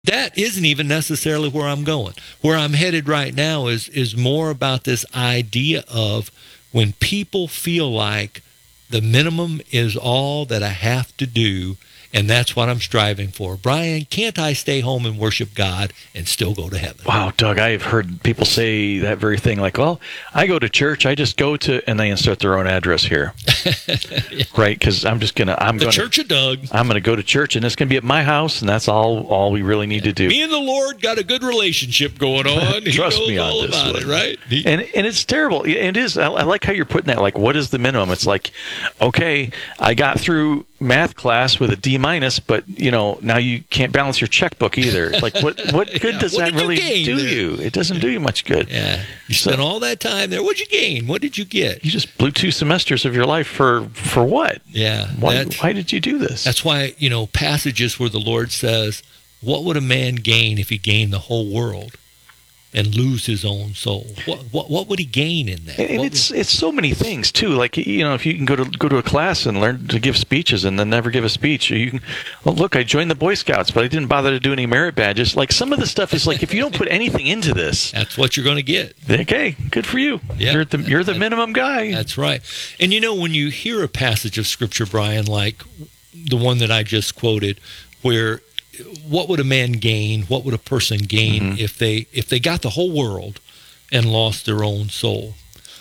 that isn't even necessarily where I'm going. Where I'm headed right now is more about this idea of when people feel like the minimum is all that I have to do, and that's what I'm striving for. Brian, can't I stay home and worship God and still go to heaven? Wow, Doug, I've heard people say that very thing, like, well, I go to church, I just go to, and they insert their own address here. Yeah. Right? Because the Church of Doug. I'm going to go to church, and it's going to be at my house, and that's all we really need to do. Me and the Lord got a good relationship going on. Trust he knows me on all this about one. it, right? And it's terrible. It is. I like how you're putting that, like, what is the minimum? It's like, okay, I got through math class with a D-, but now you can't balance your checkbook either. Like, what good does that really do you? It doesn't do you much good. Yeah, you spent all that time there. What'd you gain? What did you get? You just blew 2 semesters of your life for what? Yeah. Why did you do this? That's why passages where the Lord says, "What would a man gain if he gained the whole world and lose his own soul?" What would he gain in that? And it's so many things too. Like, if you can go to a class and learn to give speeches and then never give a speech, or you can, well, look, I joined the Boy Scouts, but I didn't bother to do any merit badges. Like, some of the stuff is like, if you don't put anything into this, that's what you're going to get. Okay, good for you. Yep. You're the minimum guy. That's right. And when you hear a passage of Scripture, Brian, like the one that I just quoted, where what would a man gain? What would a person gain if they got the whole world and lost their own soul?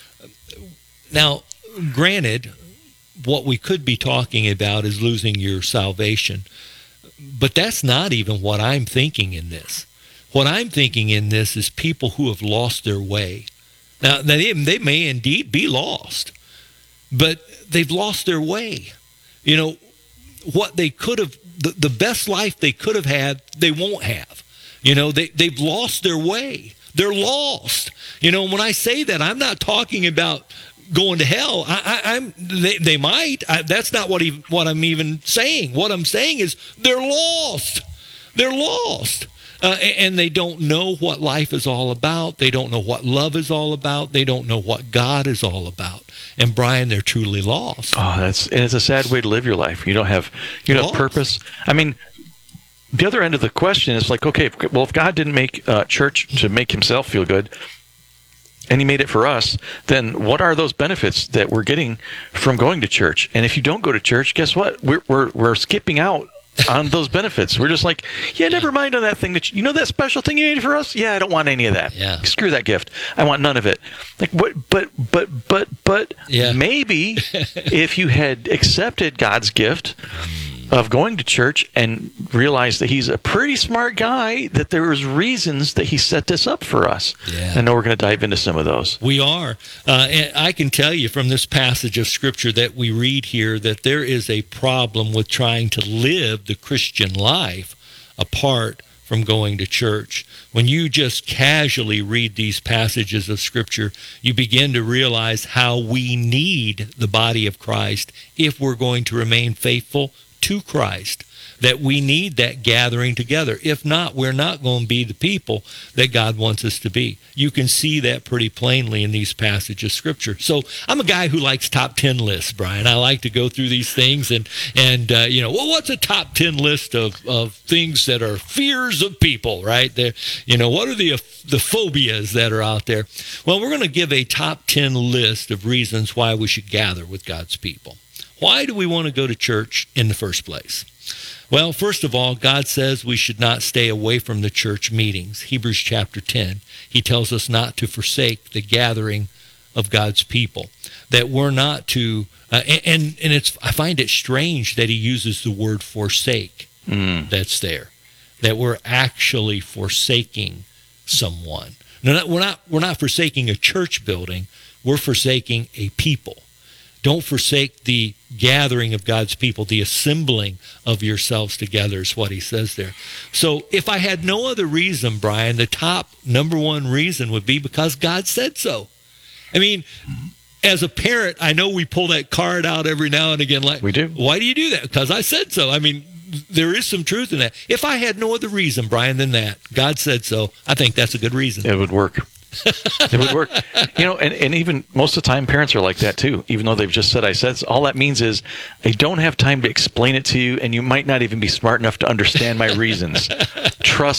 Now, granted, what we could be talking about is losing your salvation, but that's not even what I'm thinking in this. What I'm thinking in this is people who have lost their way. Now they may indeed be lost, but they've lost their way. What they could have, the best life they could have had, they won't have. They've lost their way. They're lost. When I say that, I'm not talking about going to hell. They might. That's not what I'm even saying. What I'm saying is they're lost. They're lost. And they don't know what life is all about. They don't know what love is all about. They don't know what God is all about. And Brian, they're truly lost. Oh, it's a sad way to live your life. You don't have purpose. I mean, the other end of the question is like, okay, well, if God didn't make church to make himself feel good, and he made it for us, then what are those benefits that we're getting from going to church? And if you don't go to church, guess what? We're skipping out on those benefits. We're just like, never mind on that thing that that special thing you made for us. Yeah, I don't want any of that. Yeah, screw that gift. I want none of it. Like, what? But maybe if you had accepted God's gift of going to church and realized that he's a pretty smart guy, that there was reasons that he set this up for us. Yeah. I know we're going to dive into some of those. We are. And I can tell you from this passage of Scripture that we read here that there is a problem with trying to live the Christian life apart from going to church. When you just casually read these passages of Scripture, you begin to realize how we need the body of Christ if we're going to remain faithful to Christ, that we need that gathering together. If not, we're not going to be the people that God wants us to be. You can see that pretty plainly in these passages of Scripture. So I'm a guy who likes top 10 lists, Brian. I like to go through these things and what's a top 10 list of things that are fears of people, right? What are the phobias that are out there? Well, we're going to give a top 10 list of reasons why we should gather with God's people. Why do we want to go to church in the first place? Well, first of all, God says we should not stay away from the church meetings. Hebrews chapter 10, he tells us not to forsake the gathering of God's people, that we're not to, and I find it strange that he uses the word forsake that's there, that we're actually forsaking someone. No, we're not forsaking a church building, we're forsaking a people. Don't forsake the gathering of God's people, the assembling of yourselves together is what he says there. So if I had no other reason, Brian, the top number one reason would be because God said so. I mean, as a parent, I know we pull that card out every now and again. Like, we do. Why do you do that? Because I said so. I mean, there is some truth in that. If I had no other reason, Brian, than that, God said so, I think that's a good reason. It would work. It would work. And even most of the time, parents are like that too, even though they've just said, I said. All that means is I don't have time to explain it to you, and you might not even be smart enough to understand my reasons. Trust